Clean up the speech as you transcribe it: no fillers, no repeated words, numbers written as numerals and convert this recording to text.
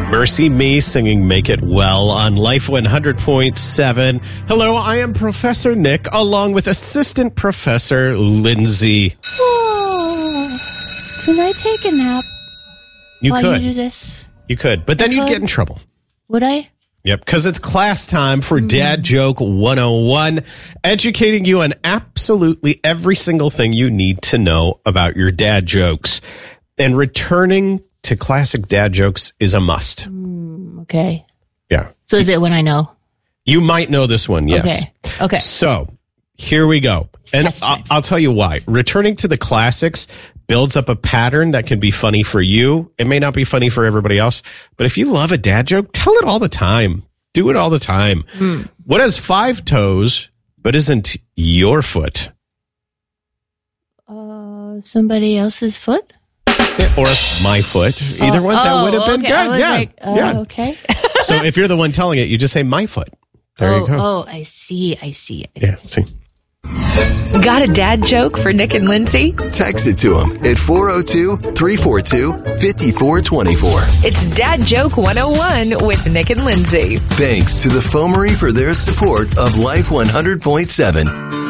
Mercy Me singing Make It Well on Life 100.7. Hello, I am Professor Nick, along with Assistant Professor Lindsay. Oh, can I take a nap while could. you do this? You could, but then you'd get in trouble. Would I? Yep, because it's class time for Dad Joke 101, educating you on absolutely every single thing you need to know about your dad jokes. And returning to classic dad jokes is a must. Okay. Yeah. So is it when I know? You might know this one, yes. Okay. So here we go. And I'll tell you why. Returning to the classics builds up a pattern that can be funny for you. It may not be funny for everybody else, but if you love a dad joke, tell it all the time. Do it all the time. What has 5 toes but isn't your foot? Somebody else's foot? Or my foot. Either one, that would have been good. Yeah. Okay. So if you're the one telling it, you just say my foot. There you go. Oh, I see. Yeah, see. Got a dad joke for Nick and Lindsay? Text it to them at 402-342-5424. It's Dad Joke 101 with Nick and Lindsay. Thanks to the Foamery for their support of Life 100.7.